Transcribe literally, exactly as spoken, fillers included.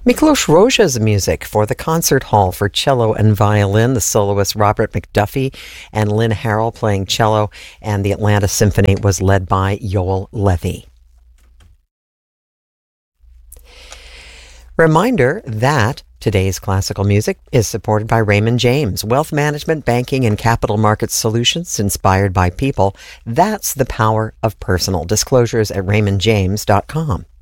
Miklos Rozsa's music for the concert hall for cello and violin, the soloist Robert McDuffie and Lynn Harrell playing cello, and the Atlanta Symphony was led by Yoel Levy. Reminder that today's classical music is supported by Raymond James, wealth management, banking, and capital market solutions inspired by people. That's the power of personal. Disclosures at raymond james dot com.